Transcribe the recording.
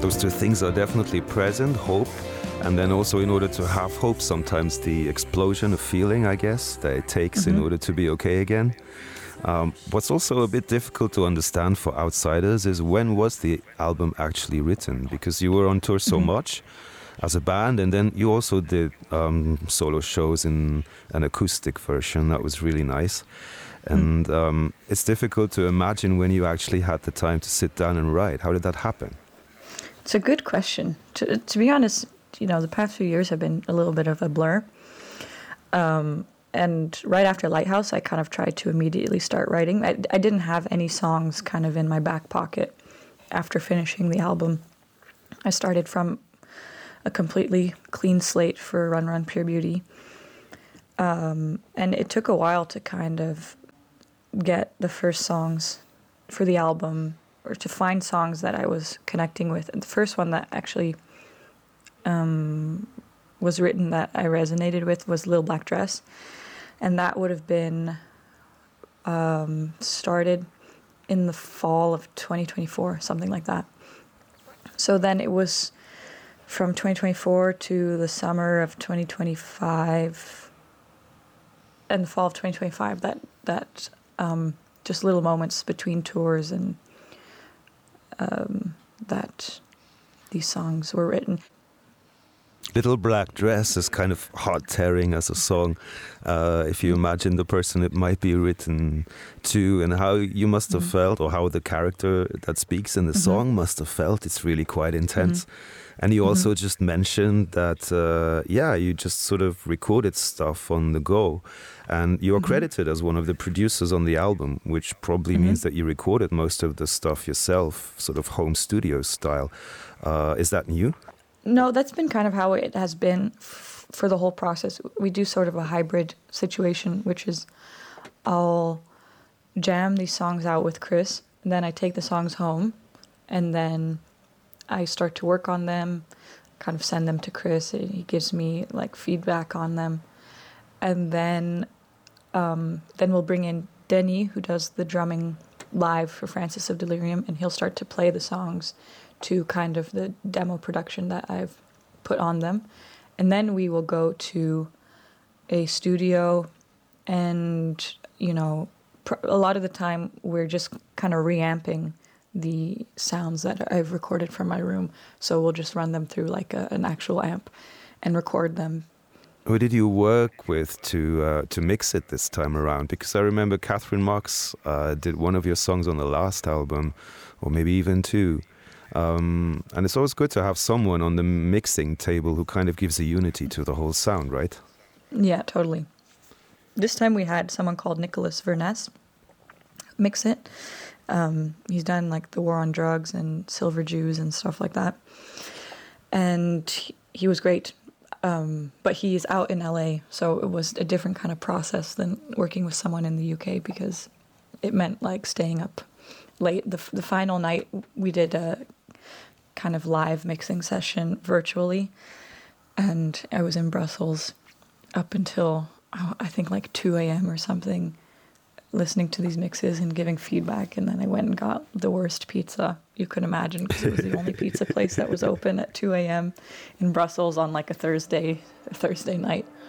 Those two things are definitely present, hope, and then also in order to have hope, sometimes the explosion of feeling, I guess, that it takes in order to be okay again. What's also a bit difficult to understand for outsiders is when was the album actually written? Because you were on tour so much as a band, and then you also did solo shows in an acoustic version that was really nice. And it's difficult to imagine when you actually had the time to sit down and write. How did that happen? It's a good question. To be honest, the past few years have been a little bit of a blur. And right after Lighthouse, I kind of tried to immediately start writing. I didn't have any songs kind of in my back pocket after finishing the album. I started from a completely clean slate for Run Run Pure Beauty. And it took a while to kind of get the first songs for the album, or to find songs that I was connecting with. And the first one that actually was written that I resonated with was Little Black Dress. And that would have been started in the fall of 2024, something like that. So then it was from 2024 to the summer of 2025 and the fall of 2025 that just little moments between tours and that these songs were written. Little Black Dress is kind of heart-tearing as a song. If you imagine the person it might be written to and how you must have felt, or how the character that speaks in the song must have felt, it's really quite intense. And you also just mentioned that, you just sort of recorded stuff on the go. And you are credited as one of the producers on the album, which probably means that you recorded most of the stuff yourself, sort of home studio style. Is that new? No, that's been kind of how it has been for the whole process. We do sort of a hybrid situation, which is I'll jam these songs out with Chris, and then I take the songs home, and then I start to work on them, kind of send them to Chris, and he gives me like feedback on them. And then we'll bring in Denny, who does the drumming live for Francis of Delirium, and he'll start to play the songs to kind of the demo production that I've put on them. And then we will go to a studio and, a lot of the time we're just kind of reamping the sounds that I've recorded from my room. So we'll just run them through like an actual amp and record them. Who did you work with to mix it this time around? Because I remember Catherine Marks did one of your songs on the last album, or maybe even two. And it's always good to have someone on the mixing table who kind of gives a unity to the whole sound, right? Yeah, totally. This time we had someone called Nicholas Verness mix it. He's done like The War on Drugs and Silver Jews and stuff like that. And he was great. But he's out in LA, so it was a different kind of process than working with someone in the UK, because it meant like staying up late. The final night we did a kind of live mixing session virtually, and I was in Brussels up until I think like 2 a.m. or something, listening to these mixes and giving feedback. And then I went and got the worst pizza you could imagine, because it was the only pizza place that was open at 2 a.m. in Brussels on like a Thursday night.